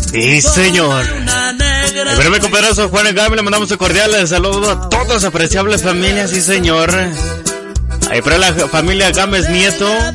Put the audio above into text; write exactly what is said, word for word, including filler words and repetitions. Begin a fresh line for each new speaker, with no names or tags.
Sí, señor. El breve compañero Juan Gámez, le mandamos un cordial saludo a todos, apreciables familias, sí, señor. Ahí para la familia Gámez Nieto.